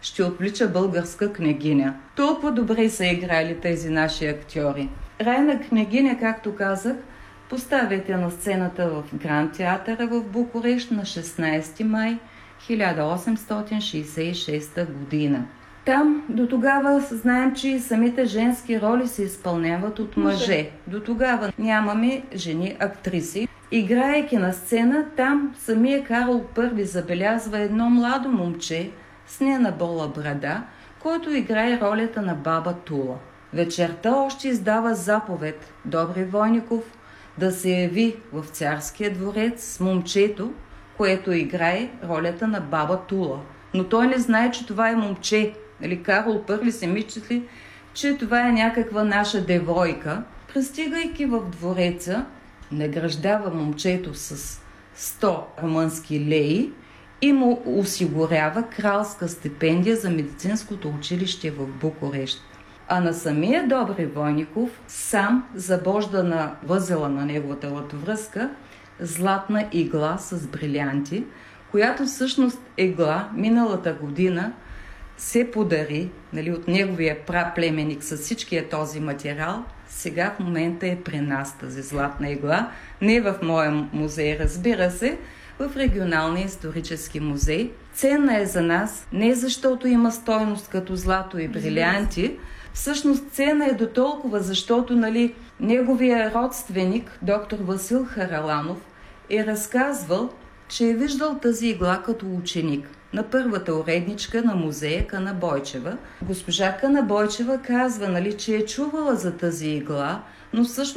ще отвлича българска княгиня. Толкова добре са играли тези наши актьори. Райна княгиня, както казах, поставяте на сцената в Гранд театъра в Букурещ на 16 май 1866 година. Там до тогава знаем, че самите женски роли се изпълняват от мъже. До тогава нямаме жени актриси. Играейки на сцена, там самия Карл I забелязва едно младо момче с ненабола брада, който играе ролята на баба Тула. Вечерта още издава заповед Добри Войников да се яви в царския дворец с момчето, което играе ролята на баба Тула. Но той не знае, че това е момче. Карл I се мисли, че това е някаква наша девойка. Пристигайки в двореца, награждава момчето с 100 румънски леи и му осигурява кралска стипендия за медицинското училище в Букурещ. А на самия Добри Войников сам забожда на възела на неговата лътовръзка златна игла с брилянти, която всъщност игла миналата година се подари от неговия праплеменник с всичкия този материал. Сега в момента е при нас тази златна игла. Не в моя музей, разбира се, в регионалния исторически музей. Ценна е за нас не защото има стойност като злато и брилянти. Всъщност ценна е до толкова, защото неговия родственик, доктор Васил Хараланов, е разказвал, че е виждал тази игла като ученик на първата уредничка на музея Канабойчева. Госпожа Канабойчева казва, че е чувала за тази игла, но всъщност